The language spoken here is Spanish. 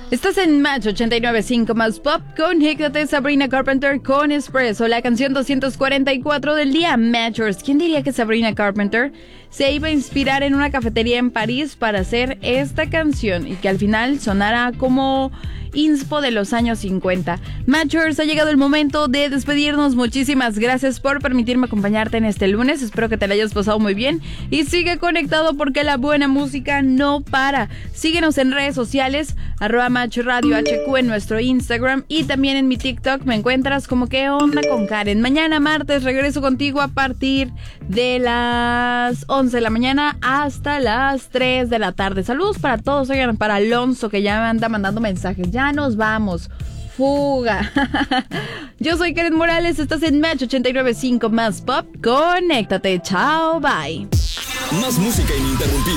Estás en Match 89.5 más Pop. Conéctate, Sabrina Carpenter con Espresso, la canción 244 del día. Matchers. ¿Quién diría que Sabrina Carpenter se iba a inspirar en una cafetería en París para hacer esta canción y que al final sonara como inspo de los años 50? Matchers, ha llegado el momento de despedirnos. Muchísimas gracias por permitirme acompañarte en este lunes. Espero que te la hayas pasado muy bien y sigue conectado porque la buena música no para. Síguenos en redes sociales, @MatchRadioHQ en nuestro Instagram y también en mi TikTok me encuentras como ¿Qué onda con Karen? Mañana martes regreso contigo a partir de las 11 de la mañana hasta las 3 de la tarde. Saludos para todos. Oigan, para Alonso que ya me anda mandando mensajes. Ya nos vamos. Fuga. Yo soy Karen Morales. Estás en Match 89.5 más Pop. Conéctate. Chao. Bye. Más música ininterrumpida.